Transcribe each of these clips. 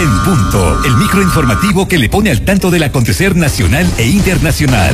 En Punto, el microinformativo que le pone al tanto del acontecer nacional e internacional.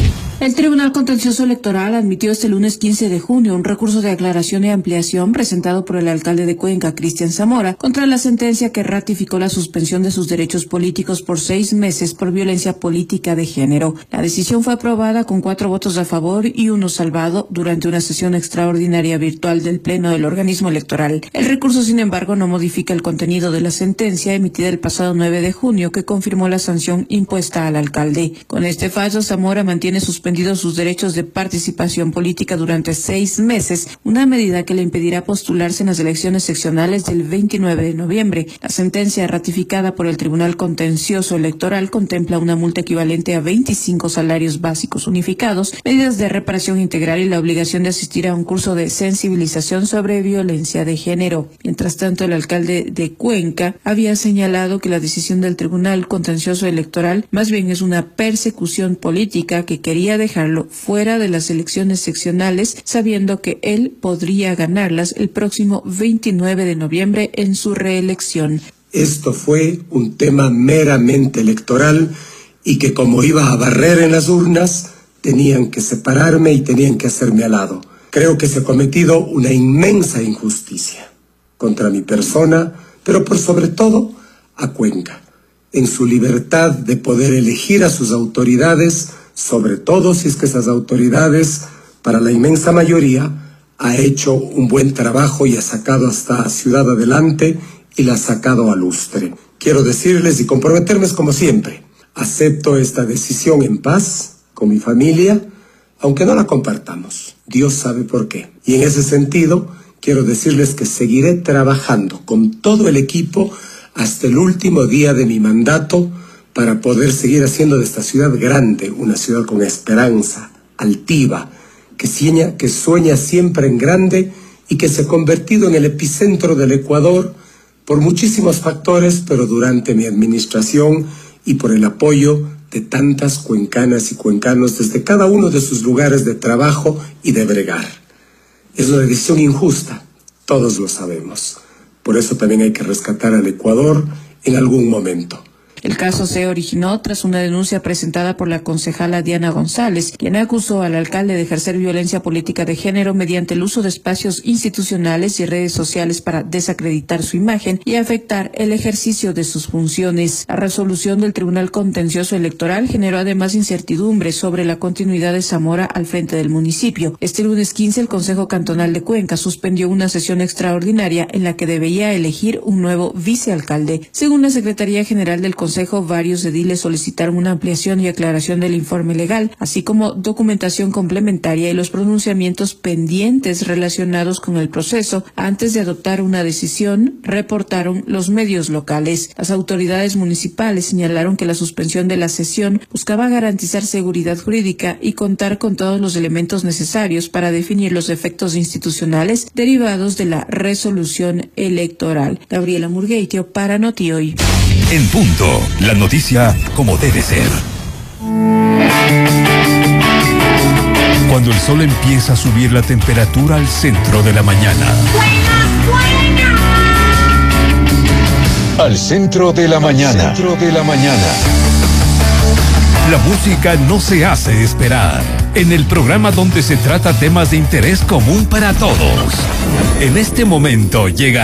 El Tribunal Contencioso Electoral admitió este lunes 15 de junio un recurso de aclaración y ampliación presentado por el alcalde de Cuenca, Cristian Zamora, contra la sentencia que ratificó la suspensión de sus derechos políticos por 6 meses por violencia política de género. La decisión fue aprobada con 4 votos a favor y 1 salvado durante una sesión extraordinaria virtual del Pleno del organismo electoral. El recurso, sin embargo, no modifica el contenido de la sentencia emitida el pasado 9 de junio que confirmó la sanción impuesta al alcalde. Con este fallo, Zamora mantiene suspendido sus derechos de participación política durante 6 meses, una medida que le impedirá postularse en las elecciones seccionales del 29 de noviembre. La sentencia ratificada por el Tribunal Contencioso Electoral contempla una multa equivalente a 25 salarios básicos unificados, medidas de reparación integral y la obligación de asistir a un curso de sensibilización sobre violencia de género. Mientras tanto, el alcalde de Cuenca había señalado que la decisión del Tribunal Contencioso Electoral más bien es una persecución política que quería dejarlo fuera de las elecciones seccionales, sabiendo que él podría ganarlas el próximo 29 de noviembre en su reelección. Esto fue un tema meramente electoral y que como iba a barrer en las urnas, tenían que separarme y tenían que hacerme al lado. Creo que se ha cometido una inmensa injusticia contra mi persona, pero por sobre todo a Cuenca, en su libertad de poder elegir a sus autoridades, sobre todo si es que esas autoridades, para la inmensa mayoría, ha hecho un buen trabajo y ha sacado a esta ciudad adelante y la ha sacado a lustre. Quiero decirles y comprometerme como siempre, acepto esta decisión en paz, con mi familia, aunque no la compartamos. Dios sabe por qué. Y en ese sentido, quiero decirles que seguiré trabajando con todo el equipo hasta el último día de mi mandato para poder seguir haciendo de esta ciudad grande una ciudad con esperanza, altiva, que sueña siempre en grande y que se ha convertido en el epicentro del Ecuador por muchísimos factores, pero durante mi administración y por el apoyo de tantas cuencanas y cuencanos desde cada uno de sus lugares de trabajo y de bregar. Es una decisión injusta, todos lo sabemos. Por eso también hay que rescatar al Ecuador en algún momento. El caso se originó tras una denuncia presentada por la concejala Diana González, quien acusó al alcalde de ejercer violencia política de género mediante el uso de espacios institucionales y redes sociales para desacreditar su imagen y afectar el ejercicio de sus funciones. La resolución del Tribunal Contencioso Electoral generó además incertidumbre sobre la continuidad de Zamora al frente del municipio. Este lunes 15, el Consejo Cantonal de Cuenca suspendió una sesión extraordinaria en la que debía elegir un nuevo vicealcalde. Según la Secretaría General del Consejo, varios ediles solicitaron una ampliación y aclaración del informe legal, así como documentación complementaria y los pronunciamientos pendientes relacionados con el proceso antes de adoptar una decisión, reportaron los medios locales. Las autoridades municipales señalaron que la suspensión de la sesión buscaba garantizar seguridad jurídica y contar con todos los elementos necesarios para definir los efectos institucionales derivados de la resolución electoral. Gabriela Murgueitio para Noti Hoy. En Punto, la noticia como debe ser. Cuando el sol empieza a subir la temperatura al centro de la mañana. Al centro de la mañana. La música no se hace esperar. En el programa donde se trata temas de interés común para todos. En este momento llega